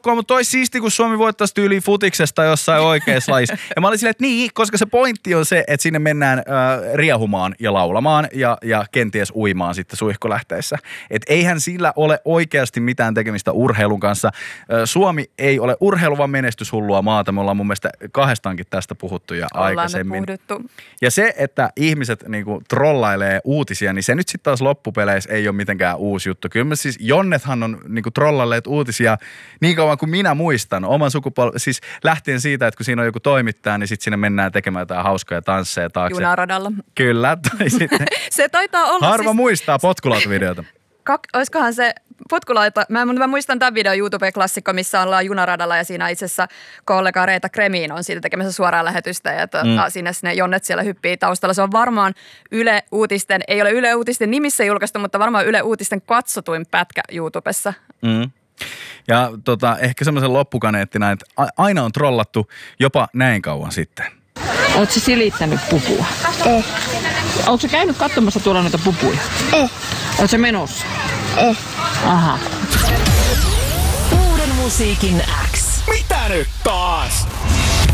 joukkoa, mutta toi siisti, kun Suomi voittaisi tyyliin futiksesta jossain oikeassa lajissa. Ja mä olin silleen, että niin, koska se pointti on se, että sinne mennään riehumaan ja laulamaan ja kenties uimaan sitten suihkulähteissä. Että eihän sillä ole oikeasti mitään tekemistä urheilun kanssa. Suomi ei ole urheilu, vaan menestyshullua maata. Me ollaan mun mielestä kahdestaankin tästä puhuttu jo aikaisemmin. Ja se, että ihmiset niinku trollailee uutisia, niin se nyt sitten taas loppupeleissä ei ole mitenkään uusi juttu. Kyllä siis Jonnethan on niinku trollailleet uutisia niin kauan kuin minä muistan oman sukupolven, siis lähtien siitä, että kun siinä on joku toimittaja, niin sitten sinne mennään tekemään jotain hauskoja tansseja taakse. Junaradalla. Kyllä, tai sitten se taitaa olla harva muistaa potkulautavideota. Olisikohan se potkulaita, mä muistan tämän videon YouTube-klassikko, missä ollaan junaradalla ja siinä itse asiassa kollega Reetta Kremiin on siitä tekemässä suoraa lähetystä ja sinne Jonnet siellä hyppii taustalla. Se on varmaan Yle Uutisten, ei ole Yle Uutisten nimissä julkaistu, mutta varmaan Yle Uutisten katsotuin pätkä YouTubessa. Ja ehkä semmoisen loppukaneettina, että aina on trollattu jopa näin kauan sitten. Oletko sä silittänyt pupua? Ei. Oletko sä käynyt katsomassa tuolla noita pupuja? Ei. Oletko sä menossa? Ei. Aha. Uuden musiikin X. Mitä nyt taas?